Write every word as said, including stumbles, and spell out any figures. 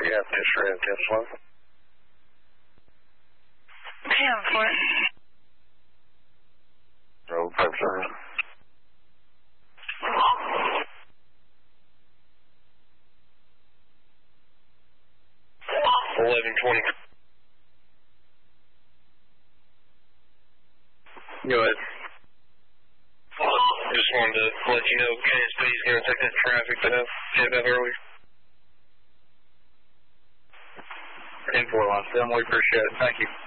you have to shred ten slow. ten four. Road five seven. eleven twenty. Go ahead. Just wanted to let you know K S P is going to take that traffic that hit up earlier. ten four line seven, we appreciate it. Thank you.